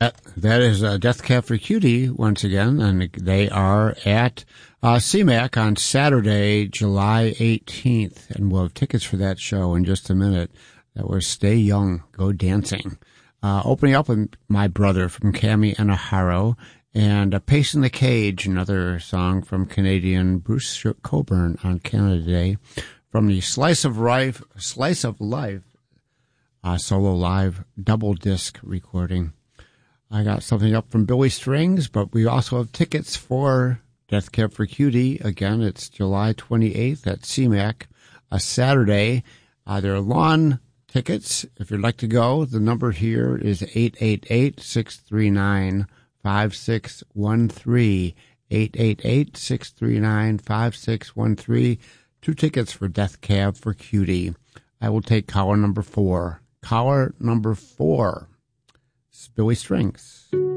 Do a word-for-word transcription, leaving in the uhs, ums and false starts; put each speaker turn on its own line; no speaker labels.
That that is uh, Death Cab for Cutie once again, and they are at uh, C MAC on Saturday, July eighteenth, and we'll have tickets for that show in just a minute. That was Stay Young, Go Dancing. Uh, opening up with My Brother from Cami and Aharo, and uh, Pace in the Cage, another song from Canadian Bruce Coburn on Canada Day, from the Slice of Life, Slice of Life uh, solo live double disc recording. I got something up from Billy Strings, but we also have tickets for Death Cab for Cutie. Again, it's July twenty-eighth at C MAC, a Saturday. Uh, there are lawn tickets. If you'd like to go, the number here is eight eight eight, six three nine, five six one three. eight eight eight, six three nine, five six one three. Two tickets for Death Cab for Cutie. I will take caller number four. Caller number four. Billy Strings.